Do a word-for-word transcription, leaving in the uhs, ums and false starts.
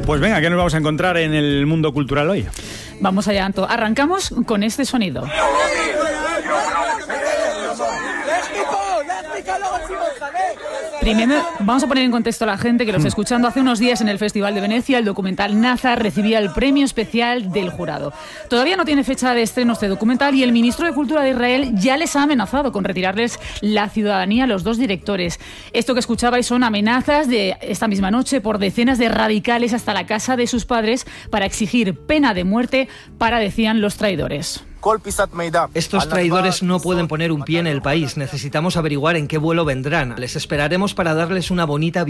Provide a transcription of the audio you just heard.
Pues venga, ¿qué nos vamos a encontrar en el mundo cultural hoy? Vamos allá, Anto. Arrancamos con este sonido. Primero, vamos a poner en contexto a la gente que lo está escuchando. Hace unos días en el Festival de Venecia, el documental Nazar recibía el premio especial del jurado. Todavía no tiene fecha de estreno este documental y el ministro de Cultura de Israel ya les ha amenazado con retirarles la ciudadanía a los dos directores. Esto que escuchabais son amenazas de esta misma noche por decenas de radicales hasta la casa de sus padres para exigir pena de muerte para, decían, los traidores. Estos traidores no pueden poner un pie en el país. Necesitamos averiguar en qué vuelo vendrán. Les esperaremos para darles una bonita